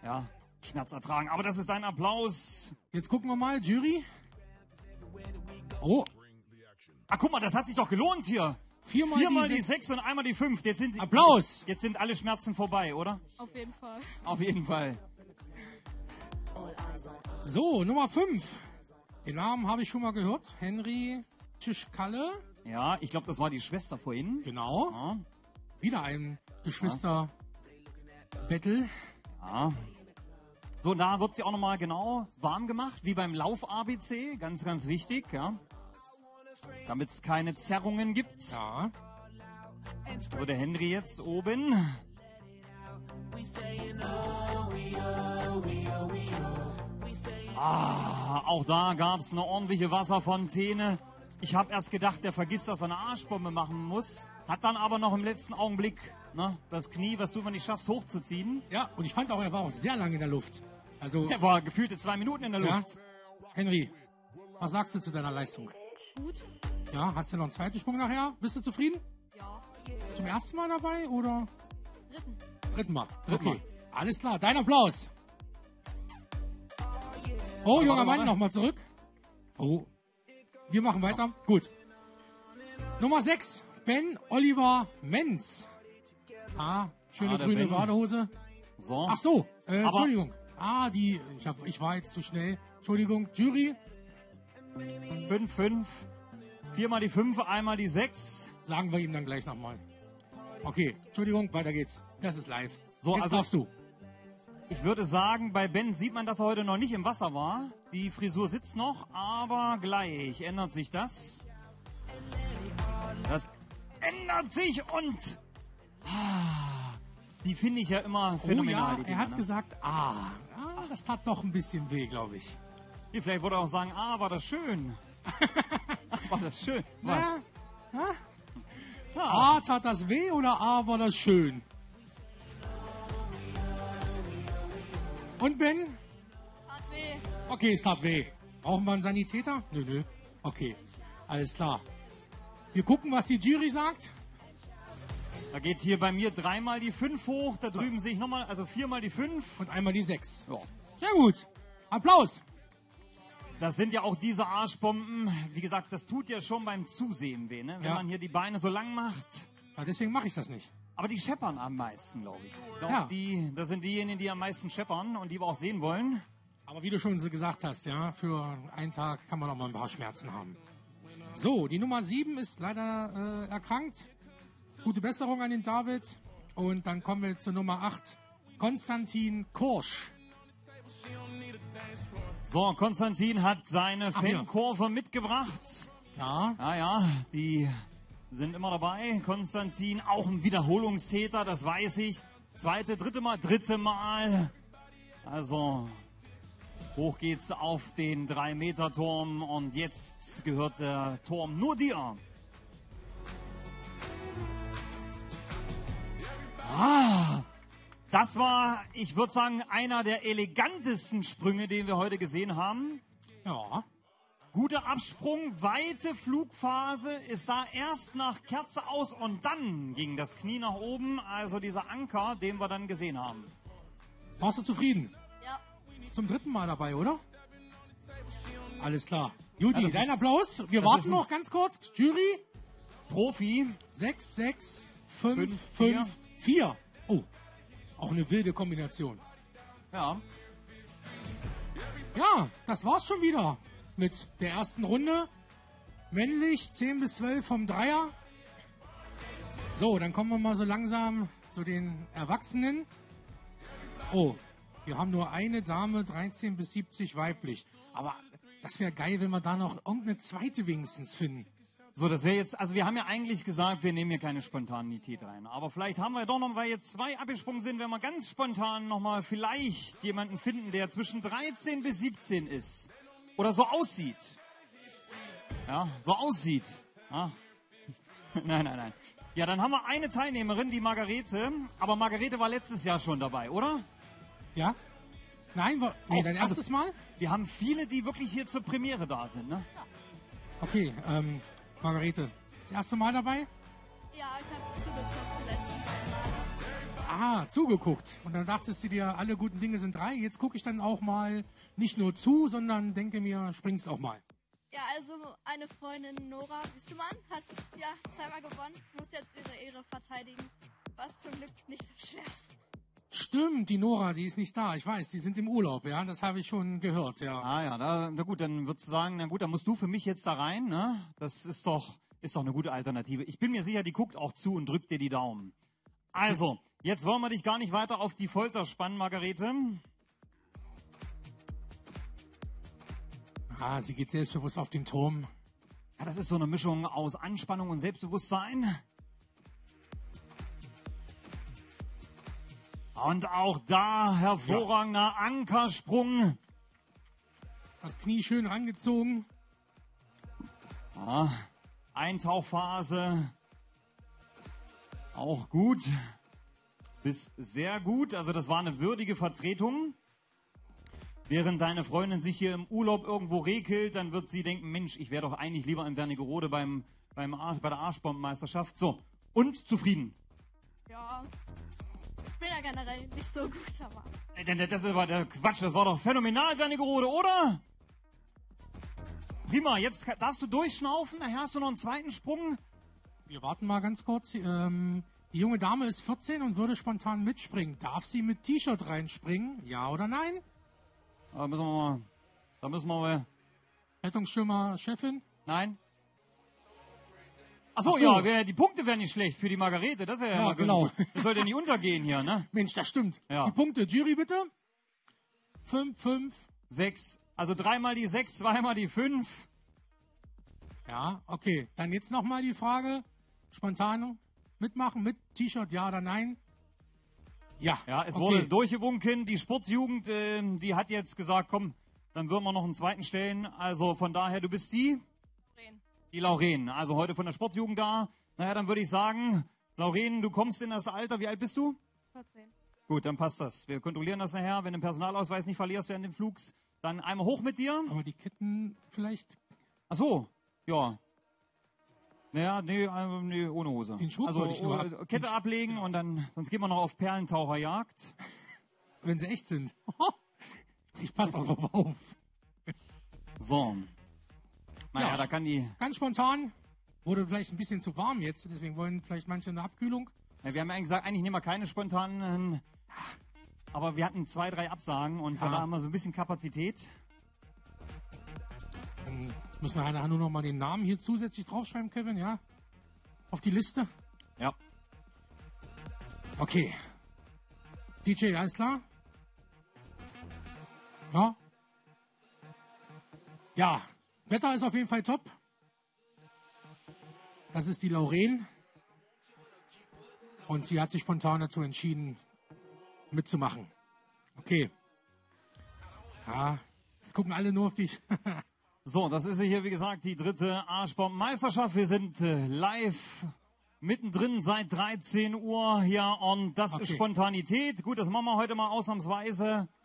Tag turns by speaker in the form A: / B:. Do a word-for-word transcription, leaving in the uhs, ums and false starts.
A: ja, Schmerz ertragen. Aber das ist ein Applaus.
B: Jetzt gucken wir mal, Jury. Oh.
A: Ah, guck mal, das hat sich doch gelohnt hier.
B: Viermal,
A: Viermal
B: die
A: die sechs und einmal die fünf. Jetzt sind,
B: Applaus.
A: Jetzt sind alle Schmerzen vorbei, oder?
C: Auf jeden Fall.
A: Auf jeden Fall.
B: So, Nummer fünf. Den Namen habe ich schon mal gehört. Henry Tischkalle.
A: Ja, ich glaube, das war die Schwester vorhin.
B: Genau.
A: Ja.
B: Wieder ein Geschwister-Battle.
A: Ja. So, da wird sie auch nochmal genau warm gemacht, wie beim Lauf-A B C. Ganz, ganz wichtig, ja. Damit es keine Zerrungen gibt.
B: Ja.
A: So, der Henry jetzt oben. Ah, auch da gab es eine ordentliche Wasserfontäne. Ich habe erst gedacht, der vergisst, dass er eine Arschbombe machen muss. Hat dann aber noch im letzten Augenblick ne, das Knie, was du immer nicht schaffst, hochzuziehen.
B: Ja, und ich fand auch, er war auch sehr lange in der Luft. Also,
A: Er war gefühlte zwei Minuten in der
B: ja.
A: Luft.
B: Henry, was sagst du zu deiner Leistung?
C: Gut.
B: Ja, hast du noch einen zweiten Sprung nachher? Bist du zufrieden?
C: Ja.
B: Zum ersten Mal dabei oder?
C: Dritten.
B: Dritten Mal.
A: Dritten
B: Okay, alles klar. Dein Applaus. Oh,
A: Aber
B: junger
A: warte mal.
B: Mann, nochmal zurück. Oh, wir machen weiter. Gut. Nummer sechs, Ben Oliver Menz. Ah, schöne
A: Ah, der
B: grüne
A: Ben.
B: Badehose.
A: So.
B: Ach so, äh,
A: Aber-
B: Entschuldigung. Ah, die, ich, hab, ich war jetzt zu schnell. Entschuldigung, Jury,
A: fünf, fünf. Viermal die fünf, einmal die sechs.
B: sagen wir ihm dann gleich nochmal. Okay, Entschuldigung, weiter geht's. Das ist live.
A: So,
B: Jetzt
A: also-
B: darfst du.
A: Ich würde sagen, bei Ben sieht man, dass er heute noch nicht im Wasser war. Die Frisur sitzt noch, aber gleich ändert sich das. Das ändert sich und ah, die finde ich ja immer
B: Oh
A: phänomenal.
B: ja,
A: die
B: er
A: Dinger,
B: hat
A: ne?
B: gesagt, ah, ah, das tat doch ein bisschen weh, glaube ich.
A: Hier, vielleicht würde er auch sagen, ah, war das schön. Ach, war das schön. Was?
B: Na,
A: Ah,
B: ah, tat das weh oder ah, war das schön? Und Ben?
C: Hat weh.
B: Okay, es tat weh. Brauchen wir einen Sanitäter? Nö, nö. Okay, alles klar. Wir gucken, was die Jury sagt.
A: da geht hier bei mir dreimal die fünf hoch. Da drüben sehe ich nochmal, also viermal die fünf.
B: Und einmal die sechs.
A: Ja.
B: Sehr gut. Applaus.
A: Das sind ja auch diese Arschbomben. Wie gesagt, das tut ja schon beim Zusehen weh, ne? Wenn
B: Ja.
A: man hier die Beine so lang macht.
B: Ja, deswegen mache ich das nicht.
A: Aber die scheppern am meisten, glaube ich. Ich glaub,
B: Ja.
A: die, das sind diejenigen, die am meisten scheppern und die wir auch sehen wollen.
B: Aber wie du schon so gesagt hast, ja, für einen Tag kann man auch mal ein paar Schmerzen haben. So, die Nummer sieben ist leider äh, erkrankt. Gute Besserung an den David. Und dann kommen wir zur Nummer acht. Konstantin Korsch.
A: So, Konstantin hat seine
B: Ach ja.
A: Fankurve mitgebracht.
B: Ja,
A: Ja, ja, die sind immer dabei. Konstantin, auch ein Wiederholungstäter, das weiß ich. Zweite, dritte Mal, dritte Mal. Also, hoch geht's auf den drei Meter Turm und jetzt gehört der Turm nur dir. Ah, das war, ich würde sagen, einer der elegantesten Sprünge, den wir heute gesehen haben.
B: ja.
A: Guter Absprung, weite Flugphase. Es sah erst nach Kerze aus und dann ging das Knie nach oben. Also dieser Anker, den wir dann gesehen haben.
B: Warst du zufrieden?
C: Ja.
B: Zum dritten Mal dabei, oder? Alles klar. Judy,
A: Ja, das
B: dein
A: ist-
B: Applaus. Wir
A: das
B: warten
A: ist ein-
B: noch ganz kurz. Jury.
A: Profi,
B: sechs, sechs, fünf,
A: Fünf,
B: fünf, vier. Oh, auch eine wilde Kombination.
A: ja.
B: Ja, das war's schon wieder mit der ersten Runde. Männlich, zehn bis zwölf vom Dreier. So, dann kommen wir mal so langsam zu den Erwachsenen. Oh, wir haben nur eine Dame, dreizehn bis siebzig weiblich. Aber das wäre geil, wenn wir da noch irgendeine zweite wenigstens finden.
A: So, das wäre jetzt, also wir haben ja eigentlich gesagt, wir nehmen hier keine Spontanität rein. Aber vielleicht haben wir doch noch, weil jetzt zwei abgesprungen sind, wenn wir ganz spontan nochmal vielleicht jemanden finden, der zwischen dreizehn bis siebzehn ist. Oder so aussieht. Ja, so aussieht. Ja. Nein, nein, nein. Ja, dann haben wir eine Teilnehmerin, die Margarete. Aber Margarete war letztes Jahr schon dabei, oder?
B: Ja? Nein, war, nee,
A: Oh,
B: dein
A: also-
B: erstes Mal?
A: Wir haben viele, die wirklich hier zur Premiere da sind, ne?
B: Okay, ähm, Margarete, das erste Mal dabei?
C: Ja, ich habe zugeguckt die letzten zwei Male.
B: Ah, zugeguckt. Und dann dachtest du dir, alle guten Dinge sind drei. Jetzt gucke ich dann auch mal nicht nur zu, sondern denke mir, springst auch mal.
C: Ja, also eine Freundin, Nora Wüstemann, hat ja zweimal gewonnen. Muss jetzt ihre Ehre verteidigen, was zum Glück nicht so schwer ist.
B: Stimmt, die Nora, die ist nicht da. Ich weiß, die sind im Urlaub, ja. Das habe ich schon gehört, ja.
A: Ah ja, da, na gut, dann würdest du sagen, na gut, dann musst du für mich jetzt da rein, ne? Das ist doch, ist doch eine gute Alternative. Ich bin mir sicher, die guckt auch zu und drückt dir die Daumen. Also, jetzt wollen wir dich gar nicht weiter auf die Folter spannen, Margarete.
B: Ah, sie geht selbstbewusst auf den Turm.
A: Ja, das ist so eine Mischung aus Anspannung und Selbstbewusstsein. Und auch da hervorragender ja. Ankersprung.
B: Das Knie schön rangezogen.
A: Ja, Eintauchphase. Auch gut. Bis sehr gut. Also das war eine würdige Vertretung. Während deine Freundin sich hier im Urlaub irgendwo regelt, dann wird sie denken, Mensch, ich wäre doch eigentlich lieber in Wernigerode beim, beim Arsch, bei der Arschbombenmeisterschaft. So, und zufrieden?
C: Ja, ich bin ja generell nicht so gut, aber...
A: Das ist aber der Quatsch, das war doch phänomenal, Wernigerode, oder? Prima, jetzt darfst du durchschnaufen, nachher hast du noch einen zweiten Sprung.
B: Wir warten mal ganz kurz. Ähm, die junge Dame ist vierzehn und würde spontan mitspringen. Darf sie mit T-Shirt reinspringen? Ja oder nein?
A: Da müssen wir mal. Da müssen wir mal.
B: Rettungsschwimmer-Chefin?
A: Nein. Achso,
B: Ach so.
A: ja, wär, die Punkte wären nicht schlecht für die Margarete. Das wäre ja,
B: Ja,
A: mal
B: genau.
A: Das sollte ja nicht untergehen hier, ne?
B: Mensch, das stimmt.
A: Ja.
B: Die Punkte, Jury bitte. Fünf, fünf.
A: Sechs. Also dreimal die sechs, zweimal die fünf.
B: Ja, okay. Dann jetzt nochmal die Frage. Spontan mitmachen mit T-Shirt, ja oder nein? Ja.
A: Ja, es
B: okay.
A: wurde durchgewunken. Die Sportjugend, äh, die hat jetzt gesagt, komm, dann würden wir noch einen zweiten stellen. Also von daher, du bist die?
C: Lauren.
A: Die Lauren. Also heute von der Sportjugend da. Naja, dann würde ich sagen, Lauren, du kommst in das Alter. Wie alt bist du?
C: vierzehn.
A: Gut, dann passt das. Wir kontrollieren das nachher. Wenn du den Personalausweis nicht verlierst während des Flugs, dann einmal hoch mit dir.
B: Aber die Ketten vielleicht...
A: Ach so, ja. Naja, nee, äh, nee, ohne Hose.
B: Den Schwung
A: also
B: wollte ich nur
A: äh,
B: ab-
A: Kette ablegen und dann, sonst gehen wir noch auf Perlentaucherjagd.
B: Wenn sie echt sind. Ich passe auch drauf auf.
A: So. Naja,
B: Ja,
A: da kann die...
B: Ganz spontan. Wurde vielleicht ein bisschen zu warm jetzt, deswegen wollen vielleicht manche eine Abkühlung.
A: Ja, wir haben ja eigentlich gesagt, eigentlich nehmen wir keine spontanen... Aber wir hatten zwei, drei Absagen und von
B: Ja.
A: da haben wir so ein bisschen Kapazität.
B: Dann müssen wir nachher nur noch mal den Namen hier zusätzlich draufschreiben, Kevin, ja? Auf die Liste.
A: Ja.
B: Okay. D J, alles klar? Ja? Ja, Wetter ist auf jeden Fall top. Das ist die Lauren. Und sie hat sich spontan dazu entschieden, mitzumachen. Okay. Ja, jetzt gucken alle nur auf dich.
A: So, das ist hier, wie gesagt, die dritte Arschbombenmeisterschaft. Wir sind äh, live mittendrin seit dreizehn Uhr hier und das
B: Okay.
A: ist Spontanität. Gut, das machen wir heute mal ausnahmsweise.